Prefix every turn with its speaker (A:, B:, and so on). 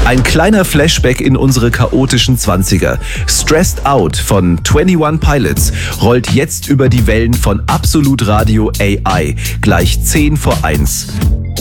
A: Ein kleiner Flashback in unsere chaotischen 20er. Stressed Out von 21 Pilots rollt jetzt über die Wellen von Absolut Radio AI. Gleich 10 vor 1.